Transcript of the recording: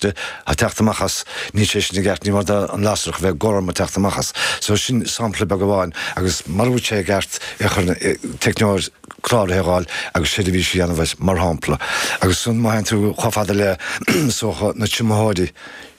ciste a teachtamachas ní sé sin gart ní mar an lasrach bheith gorm a teachtamachas. So sin sampla bagháin agus marú sé gart technóir chláirthéáil agus sé bhí sé anamh mar hápla. Agus sun maithain tú chofada le socha na timaháidí